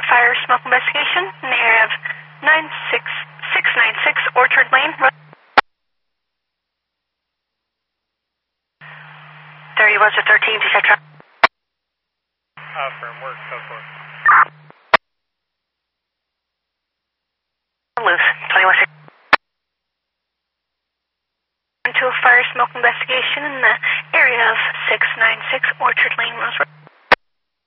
fire smoke investigation in the area of 696 Orchard Lane. 30 was a 13, you said truck. Firm work, so forth. Loose, 21 to a fire smoke investigation in the area of 696 Orchard Lane, Rosebrook.